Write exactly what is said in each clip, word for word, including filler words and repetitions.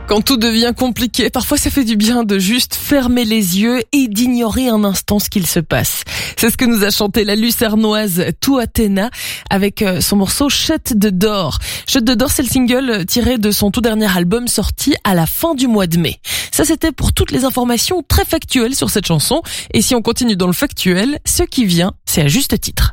Quand tout devient compliqué, parfois ça fait du bien de juste fermer les yeux et d'ignorer un instant ce qu'il se passe. C'est ce que nous a chanté la lucernoise Tout Athéna avec son morceau Chute de Dor. Chute de Dor, c'est le single tiré de son tout dernier album sorti à la fin du mois de mai. Ça, c'était pour toutes les informations très factuelles sur cette chanson. Et si on continue dans le factuel, ce qui vient, c'est à juste titre.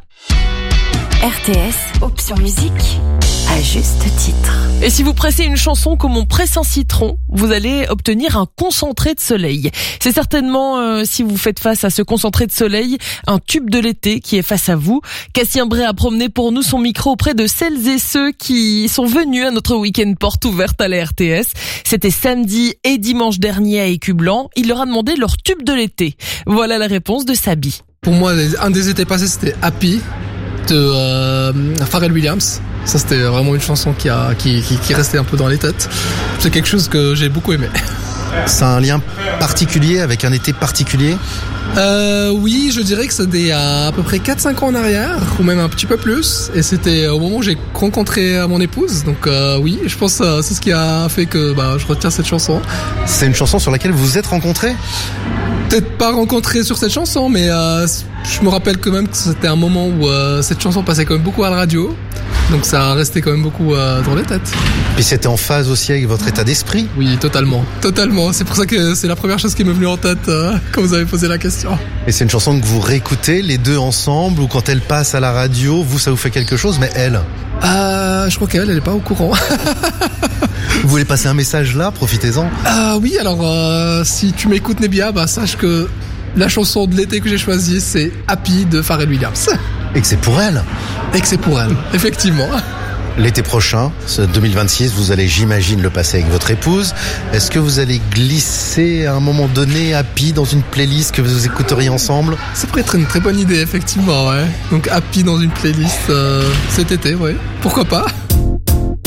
R T S, option musique, à juste titre. Et si vous pressez une chanson comme on presse un citron, vous allez obtenir un concentré de soleil. C'est certainement, euh, si vous faites face à ce concentré de soleil, un tube de l'été qui est face à vous. Cassien Bray a promené pour nous son micro auprès de celles et ceux qui sont venus à notre week-end porte ouverte à la R T S. C'était samedi et dimanche dernier à Écublanc. Il leur a demandé leur tube de l'été. Voilà la réponse de Sabi. Pour moi, un des étés passés, c'était Happy de euh, Pharrell Williams. Ça, c'était vraiment une chanson qui a qui qui, qui restait un peu dans les têtes. C'est quelque chose que j'ai beaucoup aimé. C'est un lien particulier avec un été particulier? Euh, oui, je dirais que c'était à, à peu près quatre cinq ans en arrière, ou même un petit peu plus. Et c'était au moment où j'ai rencontré mon épouse. Donc euh, oui, je pense que c'est ce qui a fait que bah, je retiens cette chanson. C'est une chanson sur laquelle vous vous êtes rencontrés? Peut-être pas rencontré sur cette chanson, mais euh, je me rappelle quand même que c'était un moment où euh, cette chanson passait quand même beaucoup à la radio. Donc ça a resté quand même beaucoup euh, dans les têtes. Puis c'était en phase aussi avec votre état d'esprit? Oui, totalement. Totalement. C'est pour ça que c'est la première chose qui m'est venue en tête euh, quand vous avez posé la question. Et c'est une chanson que vous réécoutez les deux ensemble, ou quand elle passe à la radio, vous, ça vous fait quelque chose, mais elle? Euh, je crois qu'elle, elle est pas au courant. Vous voulez passer un message là? Profitez-en. Ah oui, alors euh, si tu m'écoutes Nebia, bah sache que la chanson de l'été que j'ai choisie, c'est Happy de Pharrell Williams. Et que c'est pour elle. Et que c'est pour elle, effectivement. L'été prochain, ce deux mille vingt-six, vous allez, j'imagine, le passer avec votre épouse. Est-ce que vous allez glisser à un moment donné Happy dans une playlist que vous écouteriez ensemble? Ça pourrait être une très bonne idée, effectivement, ouais. Donc Happy dans une playlist euh, cet été, ouais. Pourquoi pas?